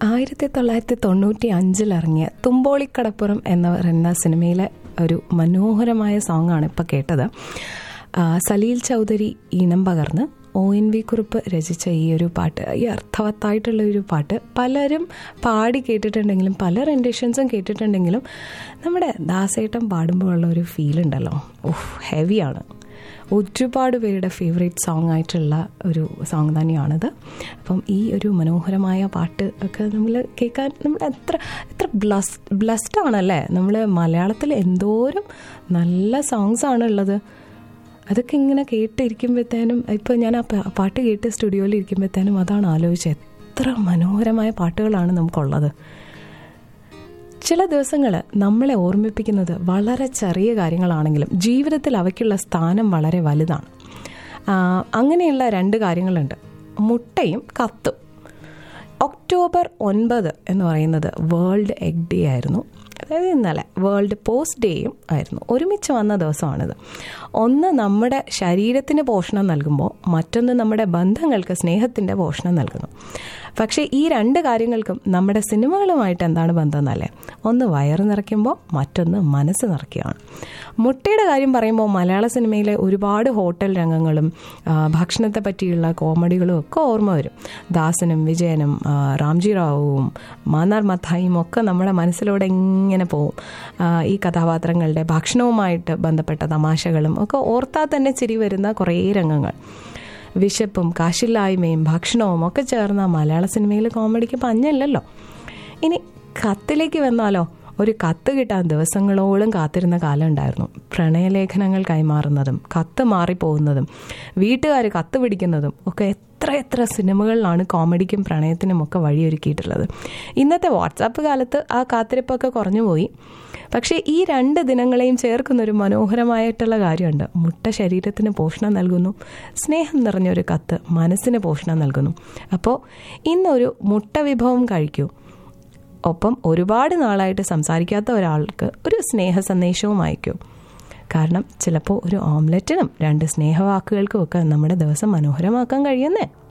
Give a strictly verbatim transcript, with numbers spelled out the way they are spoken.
ആയിരത്തി തൊള്ളായിരത്തി തൊണ്ണൂറ്റി അഞ്ചിലിറങ്ങിയ തുമ്പോളിക്കടപ്പുറം എന്ന് പറയുന്ന സിനിമയിലെ ഒരു മനോഹരമായ സോങ്ങാണ് ഇപ്പോൾ കേട്ടത്. സലീൽ ചൗധരി ഈണം പകർന്ന് ഒ എൻ വി കുറുപ്പ് രചിച്ച ഈ ഒരു പാട്ട്, ഈ അർത്ഥവത്തായിട്ടുള്ള ഒരു പാട്ട് പലരും പാടി കേട്ടിട്ടുണ്ടെങ്കിലും പല റെൻഡിഷൻസും കേട്ടിട്ടുണ്ടെങ്കിലും നമ്മുടെ ദാസേട്ടൻ പാടുമ്പോഴുള്ള ഒരു ഫീൽ ഉണ്ടല്ലോ, ഓഹ് ഹെവിയാണ്. ഒരുപാട് പേരുടെ ഫേവറേറ്റ് സോങ് ആയിട്ടുള്ള ഒരു സോങ് തന്നെയാണിത്. അപ്പം ഈ ഒരു മനോഹരമായ പാട്ട് ഒക്കെ നമ്മൾ കേൾക്കാൻ നമ്മൾ എത്ര എത്ര ബ്ലസ് ബ്ലസ്ഡ് ആണല്ലേ. നമ്മൾ മലയാളത്തിൽ എന്തോരം നല്ല സോങ്സ് ആണുള്ളത്. അതൊക്കെ ഇങ്ങനെ കേട്ടിരിക്കുമ്പോഴത്തേനും, ഇപ്പോൾ ഞാൻ ആ പാട്ട് കേട്ട് സ്റ്റുഡിയോയിൽ ഇരിക്കുമ്പോഴത്തേനും അതാണ് ആലോചിച്ചത്, എത്ര മനോഹരമായ പാട്ടുകളാണ് നമുക്കുള്ളത്. ചില ദിവസങ്ങൾ നമ്മളെ ഓർമ്മിപ്പിക്കുന്നത് വളരെ ചെറിയ കാര്യങ്ങളാണെങ്കിലും ജീവിതത്തിൽ അവയ്ക്കുള്ള സ്ഥാനം വളരെ വലുതാണ്. അങ്ങനെയുള്ള രണ്ട് കാര്യങ്ങളുണ്ട്, മുട്ടയും കത്തും. ഒക്ടോബർ ഒൻപത് എന്ന് പറയുന്നത് വേൾഡ് എഗ് ഡേ ആയിരുന്നു. അതായത് ഇന്നലെ വേൾഡ് പോസ്റ്റ് ഡേയും ആയിരുന്നു. ഒരുമിച്ച് വന്ന ദിവസമാണിത്. ഒന്ന് നമ്മുടെ ശരീരത്തിന് പോഷണം നൽകുമ്പോൾ മറ്റൊന്ന് നമ്മുടെ ബന്ധങ്ങൾക്ക് സ്നേഹത്തിൻ്റെ പോഷണം നൽകുന്നു. പക്ഷേ ഈ രണ്ട് കാര്യങ്ങൾക്കും നമ്മുടെ സിനിമകളുമായിട്ട് എന്താണ് ബന്ധം എന്നല്ലേ? ഒന്ന് വയറ് നിറയ്ക്കുമ്പോൾ മറ്റൊന്ന് മനസ്സ് നിറയ്ക്കുകയാണ്. മുട്ടയുടെ കാര്യം പറയുമ്പോൾ മലയാള സിനിമയിലെ ഒരുപാട് ഹോട്ടൽ രംഗങ്ങളും ഭക്ഷണത്തെ പറ്റിയുള്ള കോമഡികളും ഒക്കെ ഓർമ്മ വരും. ദാസനും വിജയനും റാംജി റാവുവും മാന്നാർ മത്തായിയും ഒക്കെ നമ്മുടെ മനസ്സിലൂടെ ഇങ്ങനെ പോവും. ഈ കഥാപാത്രങ്ങളുടെ ഭക്ഷണവുമായിട്ട് ബന്ധപ്പെട്ട തമാശകളും ഒക്കെ ഓർത്താൽ തന്നെ ചിരി വരുന്ന കുറേ രംഗങ്ങൾ. വിശപ്പും കാശില്ലായ്മയും ഭക്ഷണവും ഒക്കെ ചേർന്ന മലയാള സിനിമയിൽ കോമഡിക്ക് പഞ്ഞില്ലല്ലോ. ഇനി കത്തിലേക്ക് വന്നാലോ, ഒരു കത്ത് കിട്ടാൻ ദിവസങ്ങളോളം കാത്തിരുന്ന കാലം ഉണ്ടായിരുന്നു. പ്രണയലേഖനങ്ങൾ കൈമാറുന്നതും കത്ത് മാറിപ്പോകുന്നതും വീട്ടുകാർ കത്ത് പിടിക്കുന്നതും ഒക്കെ എത്ര എത്ര സിനിമകളിലാണ് കോമഡിക്കും പ്രണയത്തിനും ഒക്കെ വഴിയൊരുക്കിയിട്ടുള്ളത്. ഇന്നത്തെ വാട്സാപ്പ് കാലത്ത് ആ കാത്തിരിപ്പൊക്കെ കുറഞ്ഞുപോയി. പക്ഷേ ഈ രണ്ട് ദിനങ്ങളെയും ചേർക്കുന്നൊരു മനോഹരമായിട്ടുള്ള കാര്യമുണ്ട്. മുട്ട ശരീരത്തിന് പോഷണം നൽകുന്നു, സ്നേഹം നിറഞ്ഞൊരു കത്ത് മനസ്സിന് പോഷണം നൽകുന്നു. അപ്പോൾ ഇന്നൊരു മുട്ട വിഭവം കഴിക്കൂ. ഒപ്പം ഒരുപാട് നാളായിട്ട് സംസാരിക്കാത്ത ഒരാൾക്ക് ഒരു സ്നേഹ സന്ദേശവും അയക്കൂ. കാരണം ചിലപ്പോൾ ഒരു ഓംലെറ്റിനും രണ്ട് സ്നേഹവാക്കുകൾക്കും ഒക്കെ നമ്മുടെ ദിവസം മനോഹരമാക്കാൻ കഴിയുന്നേ.